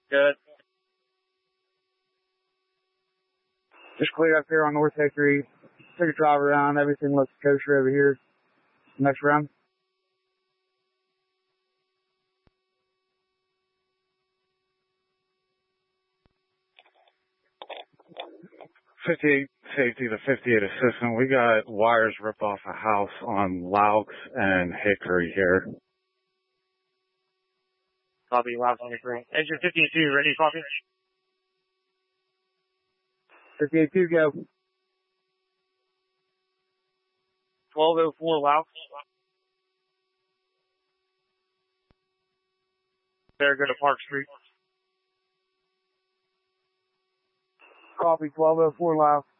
Good. Just cleared up here on North Hickory. Took a drive around. Everything looks kosher over here. Next round. 58 safety to 58 assistant. We got wires ripped off a house on Laux and Hickory here. Copy, Laux and Hickory. Engine 58-2, ready, copy? 58-2, go. 1204, Laux. There, go to Park Street. Copy, 1204, Laux.